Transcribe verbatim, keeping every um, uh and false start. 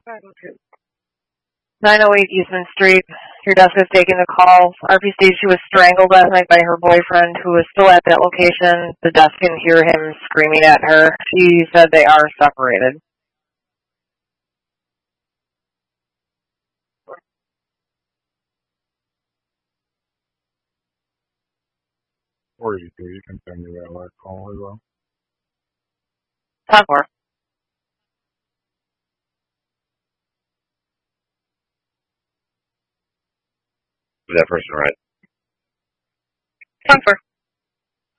nine oh eight Eastman Street. Your desk is taking the call. R P states she was strangled last night by her boyfriend, who was still at that location. The desk can hear him screaming at her. She said they are separated. Or you can, you can send me that last call as well. Time for. Is that person right? Time for.